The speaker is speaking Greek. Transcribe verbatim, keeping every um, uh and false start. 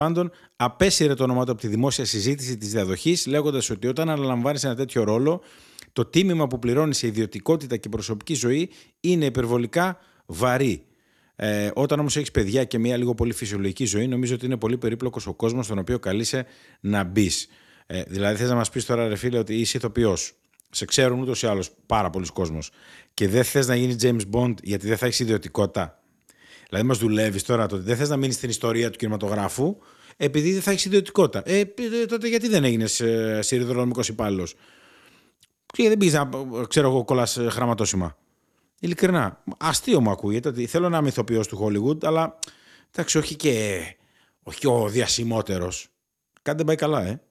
πάντων, απέσυρε το όνομά του από τη δημόσια συζήτηση της διαδοχής, λέγοντας ότι όταν αναλαμβάνεις ένα τέτοιο ρόλο, το τίμημα που πληρώνεις σε ιδιωτικότητα και προσωπική ζωή είναι υπερβολικά βαρύ. Ε, όταν όμως έχεις παιδιά και μια λίγο πολύ φυσιολογική ζωή, νομίζω ότι είναι πολύ περίπλοκος ο κόσμος στον οποίο καλείσαι να μπεις. Ε, δηλαδή, θες να μας πεις τώρα, ρε φίλε, ότι είσαι ηθοποιός. Σε ξέρουν ούτως ή άλλως πάρα πολλοί κόσμος. Και δεν θες να γίνεις James Bond γιατί δεν θα έχεις ιδιωτικότητα. Δηλαδή, μας δουλεύεις τώρα το ότι δεν θες να μείνεις στην ιστορία του κινηματογράφου επειδή δεν θα έχεις ιδιωτικότητα. Ε, τότε γιατί δεν έγινες ε, σιδηροδρομικός υπάλληλος. Και δεν πήγες να, ξέρω εγώ, κολλάς χραματόσημα. Ειλικρινά. Αστείο μου ακούγεται ότι θέλω να είμαι ηθοποιός του Hollywood, αλλά εντάξει, όχι και, όχι και ο διασημότερος. Κάτι δεν πάει καλά, ε.